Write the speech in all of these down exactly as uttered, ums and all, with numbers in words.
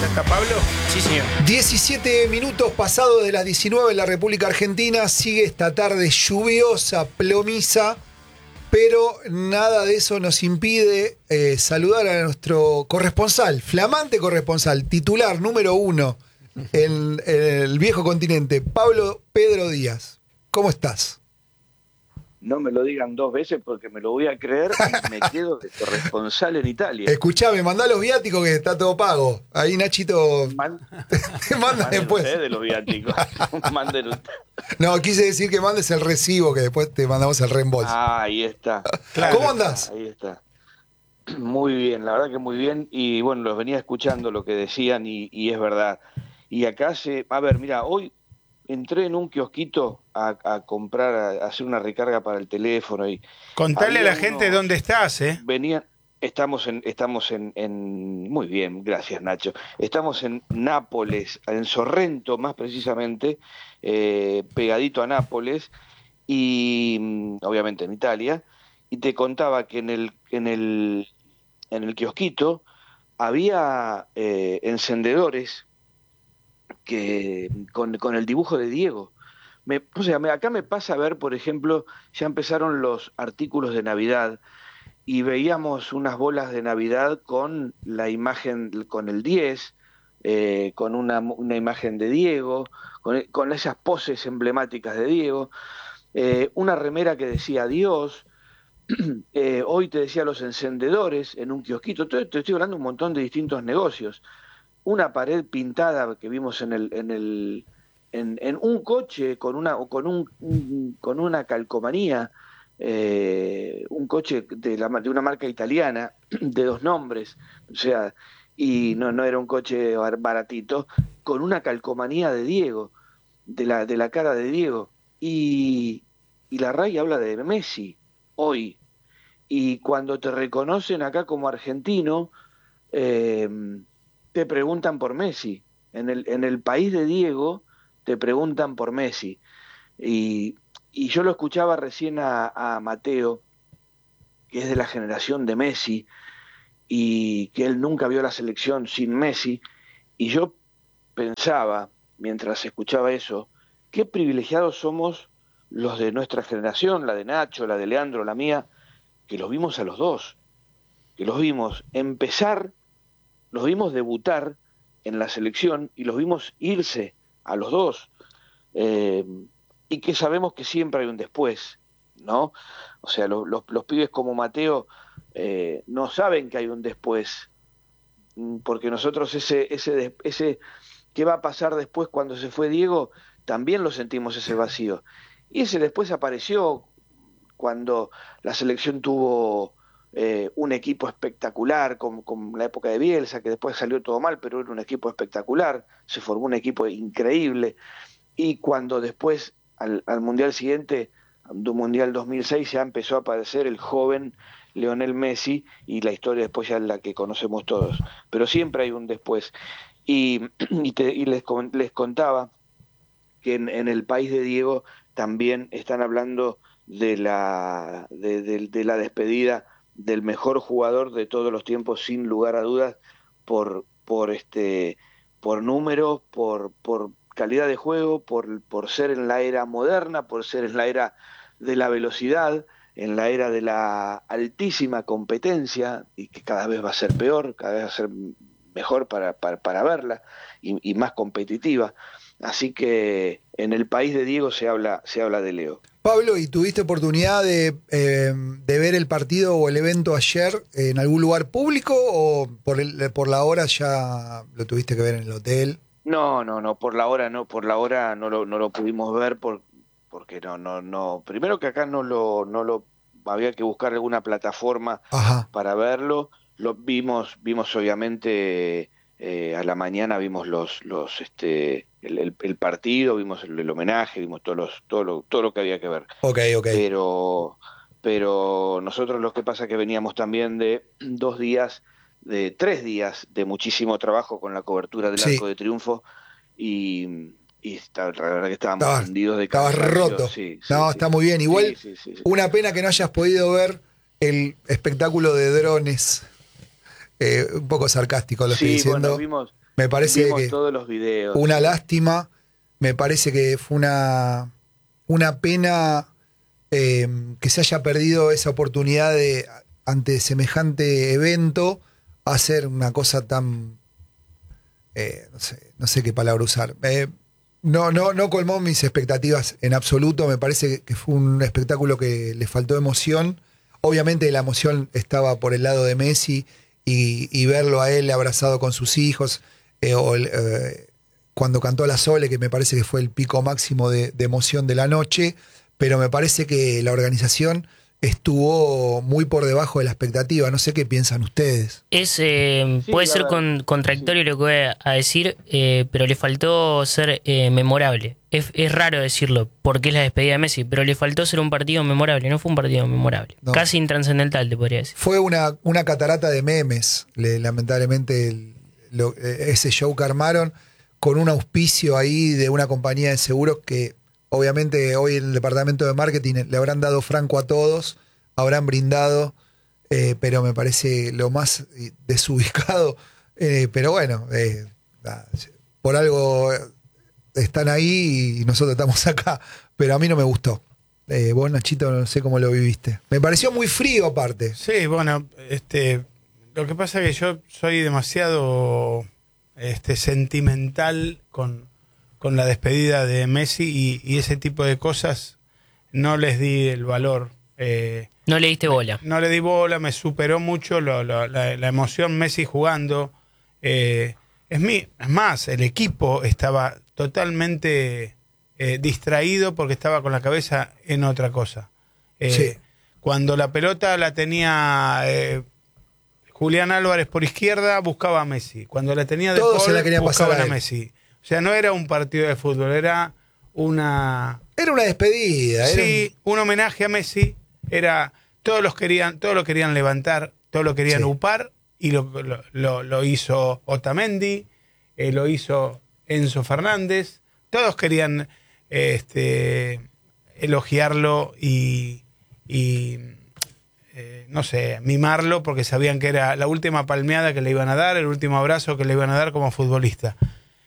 ¿Ya está Pablo? Sí, señor. diecisiete minutos pasados de las diecinueve en la República Argentina. Sigue esta tarde lluviosa, plomiza, pero nada de eso nos impide eh, saludar a nuestro corresponsal, flamante corresponsal, titular número uno en, en el viejo continente, Pablo Pedro Díaz. ¿Cómo estás? No me lo digan dos veces porque me lo voy a creer y me quedo de corresponsal en Italia. Escuchame, mandá los viáticos que está todo pago. Ahí Nachito Man, te manda manden después. ustedes de los viáticos. Manden ustedes. No, quise decir que mandes el recibo que después te mandamos el reembolso. Ah, ahí está. Claro. ¿Cómo andás? Ahí está. Muy bien, la verdad que muy bien. Y bueno, los venía escuchando lo que decían y, y es verdad. Y acá se... A ver, mira, hoy entré en un kiosquito a, a comprar, a, a hacer una recarga para el teléfono. Y contale a la uno, gente dónde estás, ¿eh? Venía, estamos en, estamos en, en, muy bien, gracias Nacho. Estamos en Nápoles, en Sorrento más precisamente, eh, pegadito a Nápoles, y obviamente en Italia. Y te contaba que en el, en el, en el kiosquito había eh, encendedores que con, con el dibujo de Diego. Me, o sea, me, acá me pasa a ver, por ejemplo, ya empezaron los artículos de Navidad y veíamos unas bolas de Navidad con la imagen, con el diez, eh, con una, una imagen de Diego, con, con esas poses emblemáticas de Diego, eh, una remera que decía adiós. Eh, hoy te decía los encendedores en un kiosquito. Te, te estoy hablando de un montón de distintos negocios. Una pared pintada que vimos en el en el en, en un coche con una con un, un con una calcomanía, eh, un coche de, la, de una marca italiana de dos nombres, o sea, y no no era un coche baratito, con una calcomanía de Diego, de la de la cara de Diego, y y la R A I habla de Messi hoy, y cuando te reconocen acá como argentino, eh, te preguntan por Messi. En el, en el país de Diego te preguntan por Messi. Y, y yo lo escuchaba recién a, a Mateo, que es de la generación de Messi, y que él nunca vio la selección sin Messi. Y yo pensaba, mientras escuchaba eso, qué privilegiados somos los de nuestra generación, la de Nacho, la de Leandro, la mía, que los vimos a los dos, que los vimos empezar, los vimos debutar en la selección y los vimos irse a los dos, eh, y que sabemos que siempre hay un después, ¿no? O sea, los, los, los pibes como Mateo eh, no saben que hay un después, porque nosotros ese, ese, ese qué va a pasar después cuando se fue Diego, también lo sentimos ese vacío. Y ese después apareció cuando la selección tuvo eh, un equipo espectacular, como, como la época de Bielsa, que después salió todo mal, pero era un equipo espectacular, se formó un equipo increíble, y cuando después, al, al Mundial siguiente, del Mundial dos mil seis, ya empezó a aparecer el joven Lionel Messi, y la historia después ya es la que conocemos todos, pero siempre hay un después. Y, y, te, y les, les contaba que en, en el país de Diego también están hablando de la, de, de, de la despedida del mejor jugador de todos los tiempos, sin lugar a dudas, por, por, este, por números, por, por calidad de juego, por, por ser en la era moderna, por ser en la era de la velocidad, en la era de la altísima competencia, y que cada vez va a ser peor, cada vez va a ser mejor para, para, para verla, y, y más competitiva. Así que en el país de Diego se habla, se habla de Leo. Pablo, ¿y tuviste oportunidad de, eh, de ver el partido o el evento ayer en algún lugar público o por, el, por la hora ya lo tuviste que ver en el hotel? No, no, no, por la hora no, por la hora no lo, no lo pudimos ver por, porque no, no, no. Primero que acá no lo, no lo, había que buscar alguna plataforma Ajá. para verlo. Lo vimos, vimos obviamente eh, a la mañana vimos los, los, este, el, el, el partido, vimos el, el homenaje, vimos todos los, todo lo, todo lo que había que ver. Ok, ok. Pero, pero nosotros lo que pasa es que veníamos también de dos días, de tres días de muchísimo trabajo con la cobertura del Sí. Arco de Triunfo, y, y está, la verdad que estábamos Estabas, fundidos de estabas cansancio. roto. Sí, sí, no, sí, está muy bien. Igual, sí, sí, sí, sí. Una pena que no hayas podido ver el espectáculo de drones. Eh, un poco sarcástico lo estoy Sí, diciendo. bueno, vimos, Me parece Vimos que todos los videos. una lástima, me parece que fue una, una pena eh, que se haya perdido esa oportunidad de, ante semejante evento, hacer una cosa tan, eh, no sé, no sé qué palabra usar. Eh, no, no, no colmó mis expectativas en absoluto, me parece que fue un espectáculo que le faltó emoción. Obviamente la emoción estaba por el lado de Messi y, y verlo a él abrazado con sus hijos, eh, o el, eh, cuando cantó La Sole, que me parece que fue el pico máximo de, de emoción de la noche, pero me parece que la organización estuvo muy por debajo de la expectativa. No sé qué piensan ustedes. Es eh, Sí, puede la ser verdad, con, contradictorio sí. lo que voy a, a decir, eh, pero le faltó ser eh, memorable. Es, es raro decirlo, porque es la despedida de Messi, pero le faltó ser un partido memorable. No fue un partido memorable. No. Casi intrascendental, te podría decir. Fue una, una catarata de memes, le- lamentablemente, el- lo- eh, ese show que armaron, con un auspicio ahí de una compañía de seguros que obviamente hoy en el departamento de marketing le habrán dado franco a todos, habrán brindado, eh, pero me parece lo más desubicado. Eh, pero bueno, eh, nada, por algo están ahí y nosotros estamos acá, pero a mí no me gustó. Eh, vos, Nachito, no sé cómo lo viviste. Me pareció muy frío aparte. Sí, bueno, este, lo que pasa es que yo soy demasiado este, sentimental con, con la despedida de Messi y, y ese tipo de cosas no les di el valor. Eh, No le diste bola. no le di bola, me superó mucho lo- lo- la, la emoción Messi jugando. Eh, es, mi, es más, el equipo estaba totalmente eh, distraído porque estaba con la cabeza en otra cosa. Eh, Sí. Cuando la pelota la tenía eh, Julián Álvarez por izquierda, buscaba a Messi. Cuando la tenía de Todos se Paul, la querían pasar buscaban a a él. Messi. O sea, no era un partido de fútbol, era una... Era una despedida. Era Sí, un homenaje a Messi. Era todos los querían, todos lo querían levantar, todos lo querían Sí. upar y lo, lo, lo, lo hizo Otamendi, eh, lo hizo Enzo Fernández. Todos querían este, elogiarlo y, y eh, no sé, mimarlo porque sabían que era la última palmeada que le iban a dar, el último abrazo que le iban a dar como futbolista.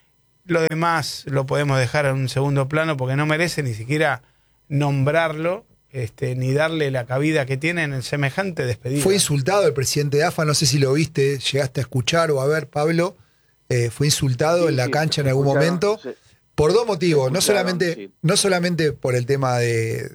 Lo demás lo podemos dejar en un segundo plano porque no merece ni siquiera nombrarlo, este, ni darle la cabida que tiene en el semejante despedida. Fue insultado el presidente de A F A, no sé si lo viste, llegaste a escuchar o a ver, Pablo. Eh, fue insultado Sí, en la sí, cancha en se algún escucharon, momento se- por dos motivos. No escucharon, solamente, sí. no solamente por el tema de,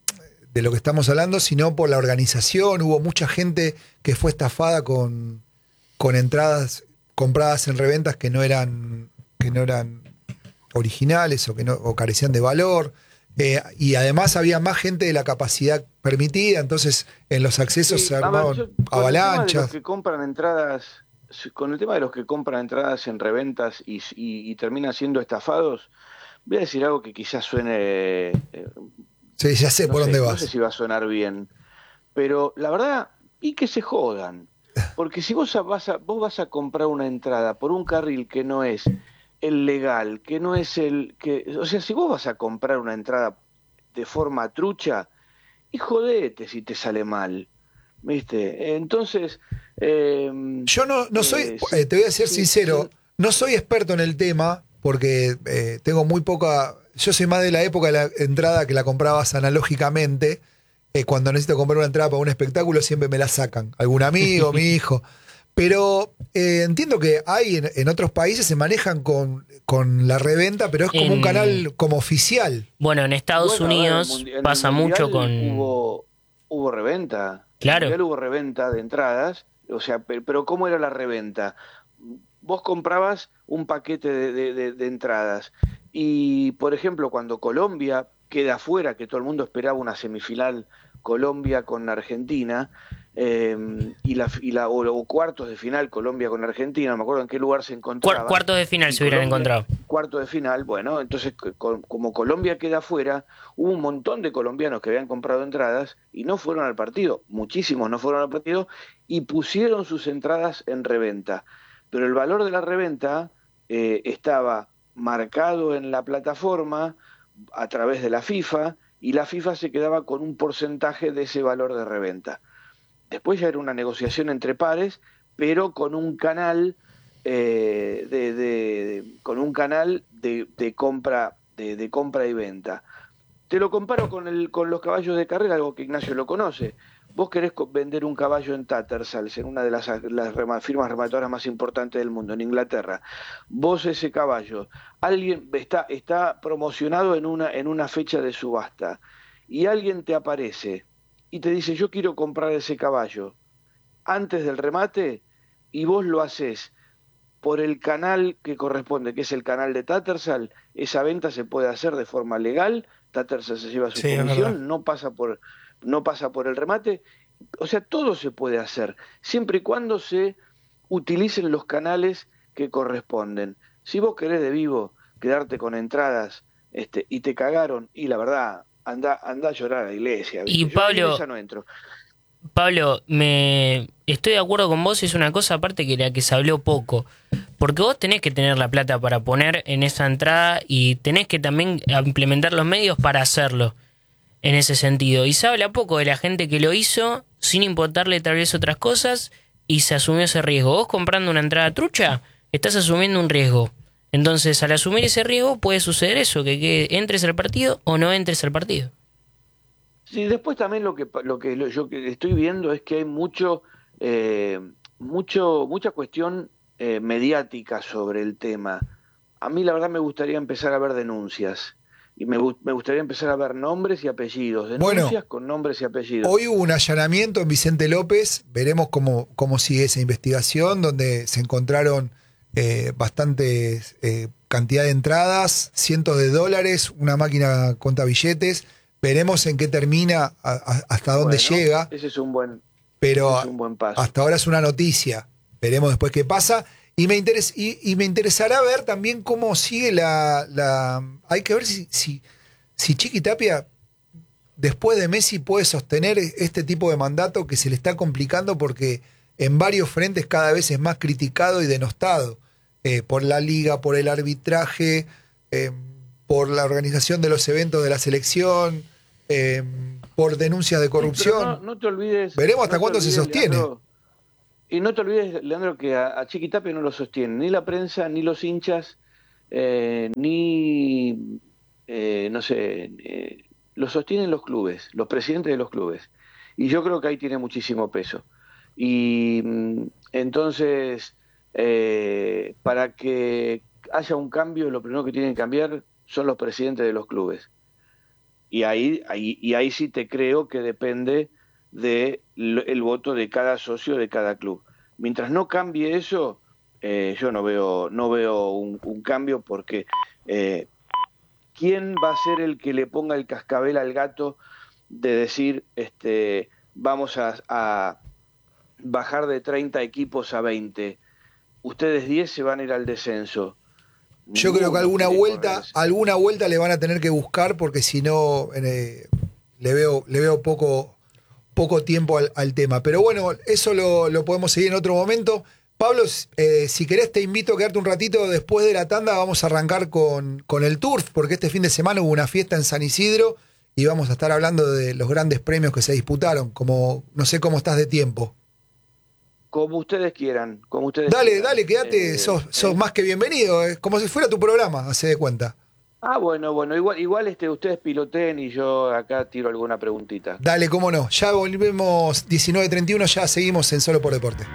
de lo que estamos hablando, sino por la organización. Hubo mucha gente que fue estafada con, con entradas compradas en reventas que no eran, que no eran originales o que no, o carecían de valor. Eh, y además había más gente de la capacidad permitida, entonces en los accesos Sí, se a ver, armaban yo, con el tema de avalanchas. los que compran entradas, con el tema de los que compran entradas en reventas y, y, y terminan siendo estafados, voy a decir algo que quizás suene, eh, Sí, ya sé no por sé, dónde no vas. sé si va a sonar bien, pero la verdad, y que se jodan, porque si vos a- vas a, vos vas a comprar una entrada por un carril que no es el legal, que no es el que, o sea, si vos vas a comprar una entrada de forma trucha, y jodete si te sale mal, ¿viste? Entonces, eh, Yo no, no soy, eh, sí, eh, te voy a ser sí, sincero, sí. no soy experto en el tema porque eh, tengo muy poca, yo soy más de la época de la entrada que la comprabas analógicamente. Eh, cuando necesito comprar una entrada para un espectáculo siempre me la sacan, algún amigo, mi hijo. Pero eh, entiendo que hay en, en otros países se manejan con, con la reventa, pero es como En- un canal como oficial. Bueno, en Estados Bueno, a ver, Unidos el mundi- en el pasa Mundial mucho con... Hubo, hubo reventa. En Claro. el Mundial hubo reventa de entradas, o sea, pero, pero ¿cómo era la reventa? Vos comprabas un paquete de, de- de- de entradas y, por ejemplo, cuando Colombia queda afuera, que todo el mundo esperaba una semifinal Colombia con Argentina, eh, y, la, y la, o, o cuartos de final Colombia con Argentina, no me acuerdo en qué lugar se encontraban. Cuar- cuartos de final y se hubieran Colombia- encontrado. Cuarto de final, bueno, entonces co- como Colombia queda afuera, hubo un montón de colombianos que habían comprado entradas y no fueron al partido, muchísimos no fueron al partido y pusieron sus entradas en reventa. Pero el valor de la reventa eh, estaba marcado en la plataforma a través de la FIFA y la FIFA se quedaba con un porcentaje de ese valor de reventa. Después ya era una negociación entre pares, pero con un canal eh, de, de, de, con un canal de, de compra de, de compra y venta. Te lo comparo con, el, con los caballos de carrera, algo que Ignacio lo conoce. Vos querés vender un caballo en Tattersall's, en una de las, las firmas rematadoras más importantes del mundo, en Inglaterra. Vos ese caballo, alguien está, está promocionado en una, en una fecha de subasta, y alguien te aparece y te dice, yo quiero comprar ese caballo antes del remate, y vos lo haces por el canal que corresponde, que es el canal de Tattersall, esa venta se puede hacer de forma legal, Tattersall se lleva su Sí, comisión, no pasa por... no pasa por el remate, o sea, todo se puede hacer, siempre y cuando se utilicen los canales que corresponden. Si vos querés de vivo quedarte con entradas este, y te cagaron, y la verdad, anda, anda a llorar a la iglesia. ¿viste? Y Yo Pablo, en esa no entro. Pablo, me estoy de acuerdo con vos, es una cosa aparte que la que se habló poco, porque vos tenés que tener la plata para poner en esa entrada y tenés que también implementar los medios para hacerlo. En ese sentido, y se habla poco de la gente que lo hizo sin importarle tal vez otras cosas y se asumió ese riesgo. Vos comprando una entrada trucha, estás asumiendo un riesgo. Entonces, al asumir ese riesgo puede suceder eso, que, que entres al partido o no entres al partido. Sí, después también lo que lo que lo, yo que estoy viendo es que hay mucho eh, mucho mucha cuestión eh, mediática sobre el tema. A mí la verdad me gustaría empezar a ver denuncias. Y me, me gustaría empezar a ver nombres y apellidos, denuncias bueno, con nombres y apellidos. Hoy hubo un allanamiento en Vicente López, veremos cómo, cómo sigue esa investigación, donde se encontraron eh, bastantes eh, cantidad de entradas, cientos de dólares, una máquina conta billetes, veremos en qué termina, a, a, hasta dónde bueno, llega. Ese es un buen, pero ese es un buen paso. Hasta ahora es una noticia, veremos después qué pasa. Y me, interes, y, y me interesará ver también cómo sigue la... la hay que ver si, si, si Chiqui Tapia, después de Messi, puede sostener este tipo de mandato que se le está complicando porque en varios frentes cada vez es más criticado y denostado. Eh, por la liga, por el arbitraje, eh, por la organización de los eventos de la selección, eh, por denuncias de corrupción. Sí, no, no te olvides... Veremos hasta no cuándo olvides, se sostiene. Leandro, y no te olvides, Leandro, que a, a Chiqui Tapia no lo sostienen ni la prensa, ni los hinchas, eh, ni, eh, no sé, eh, lo sostienen los clubes, los presidentes de los clubes. Y yo creo que ahí tiene muchísimo peso. Y entonces, eh, para que haya un cambio, lo primero que tienen que cambiar son los presidentes de los clubes. Y ahí, ahí, y ahí sí te creo que depende del de voto de cada socio de cada club. Mientras no cambie eso, eh, yo no veo no veo un, un cambio porque eh, ¿quién va a ser el que le ponga el cascabel al gato de decir este vamos a, a bajar de treinta equipos a veinte? Ustedes diez se van a ir al descenso. Yo Ninguno creo que alguna vuelta alguna vuelta le van a tener que buscar porque si no eh, le veo le veo poco poco tiempo al, al tema. Pero bueno, eso lo, lo podemos seguir en otro momento. Pablo, eh, si querés te invito a quedarte un ratito después de la tanda. Vamos a arrancar con, con el Turf, porque este fin de semana hubo una fiesta en San Isidro y vamos a estar hablando de los grandes premios que se disputaron. Como, no sé cómo estás de tiempo. Como ustedes quieran. Como ustedes dale, quieran. dale, quédate, eh, sos, sos eh. más que bienvenido. Eh, como si fuera tu programa, hace de cuenta. Ah, bueno, bueno, igual, igual este, ustedes piloteen y yo acá tiro alguna preguntita. Dale, cómo no. Ya volvemos diecinueve treinta y uno, ya seguimos en Solo por Deporte.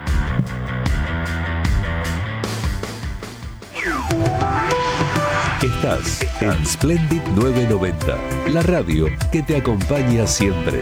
Estás en Splendid novecientos noventa, la radio que te acompaña siempre.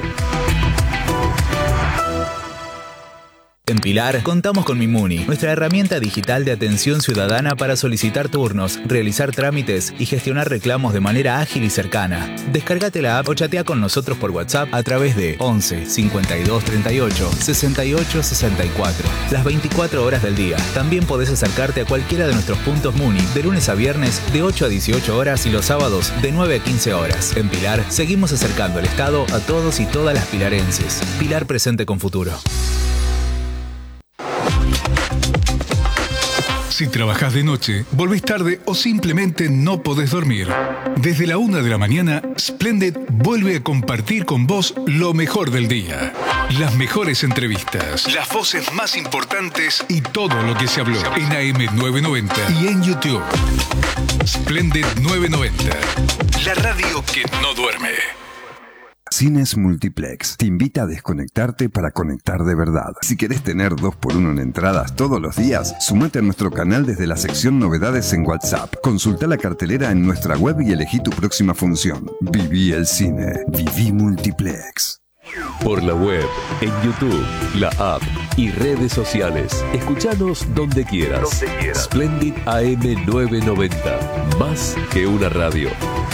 En Pilar, contamos con Mimuni, nuestra herramienta digital de atención ciudadana para solicitar turnos, realizar trámites y gestionar reclamos de manera ágil y cercana. Descárgate la app o chatea con nosotros por WhatsApp a través de once cincuenta y dos treinta y ocho sesenta y ocho sesenta y cuatro. Las veinticuatro horas del día. También podés acercarte a cualquiera de nuestros puntos Muni de lunes a viernes de ocho a dieciocho horas y los sábados de nueve a quince horas. En Pilar, seguimos acercando el Estado a todos y todas las pilarenses. Pilar presente con futuro. Si trabajás de noche, volvés tarde o simplemente no podés dormir. Desde la una de la mañana, Splendid vuelve a compartir con vos lo mejor del día. Las mejores entrevistas, las voces más importantes y todo lo que se habló en A M novecientos noventa y en YouTube. Splendid novecientos noventa, la radio que no duerme. Cines Multiplex te invita a desconectarte para conectar de verdad. Si querés tener dos por uno en entradas todos los días, sumate a nuestro canal desde la sección Novedades en WhatsApp. Consulta la cartelera en nuestra web y elegí tu próxima función. Viví el cine. Viví Multiplex. Por la web, en YouTube, la app y redes sociales. Escuchanos donde quieras. Donde quieras. Splendid A M novecientos noventa. Más que una radio.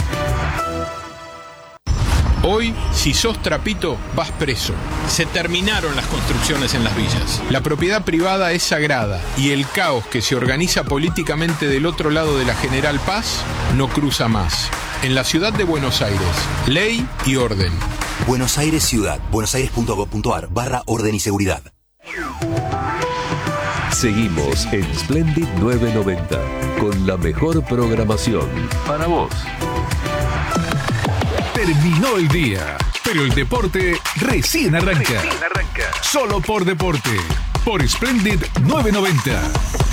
Hoy, si sos trapito, vas preso. Se terminaron las construcciones en las villas. La propiedad privada es sagrada y el caos que se organiza políticamente del otro lado de la General Paz no cruza más. En la ciudad de Buenos Aires, ley y orden. Buenos Aires Ciudad, buenosaires.gov.ar barra orden y seguridad. Seguimos en Splendid novecientos noventa con la mejor programación para vos. Terminó el día, pero el deporte recién arranca. Recién arranca. Solo por deporte, por Splendid novecientos noventa.